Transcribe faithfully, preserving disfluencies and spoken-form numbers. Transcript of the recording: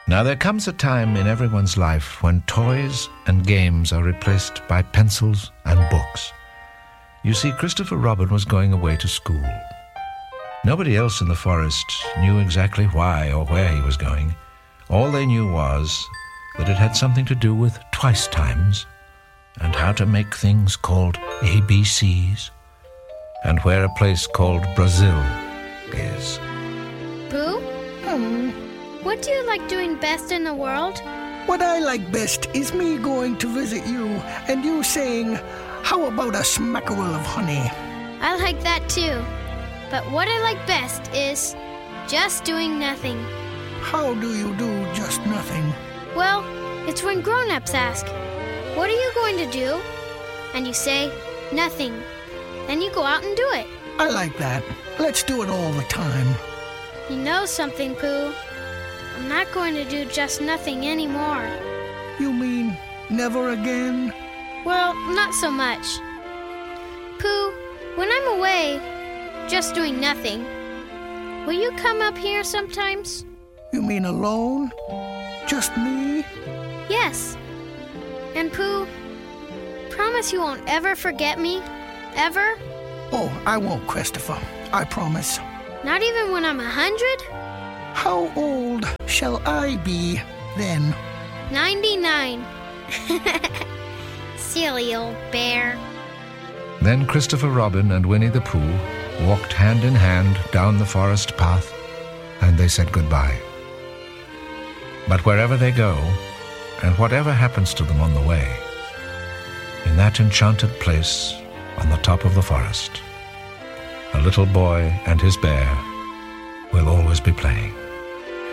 Now there comes a time in everyone's life when toys and games are replaced by pencils and books. You see, Christopher Robin was going away to school. Nobody else in the forest knew exactly why or where he was going. All they knew was that it had something to do with twice times and how to make things called A B Cs and where a place called Brazil is. Pooh? Hmm. What do you like doing best in the world? What I like best is me going to visit you and you saying, "How about a smackerel of honey?" I like that too. But what I like best is just doing nothing. How do you do just nothing? Well, it's when grown-ups ask, "What are you going to do?" And you say, "Nothing." Then you go out and do it. I like that. Let's do it all the time. You know something, Pooh? I'm not going to do just nothing anymore. You mean never again? Well, not so much. Pooh, when I'm away, just doing nothing, will you come up here sometimes? You mean alone? Just me? Yes. And Pooh, promise you won't ever forget me? Ever? Oh, I won't, Christopher. I promise. Not even when I'm a hundred? How old shall I be then? Ninety-nine. Silly old bear. Then Christopher Robin and Winnie the Pooh walked hand in hand down the forest path, and they said goodbye. But wherever they go, and whatever happens to them on the way, in that enchanted place on the top of the forest, a little boy and his bear will always be playing.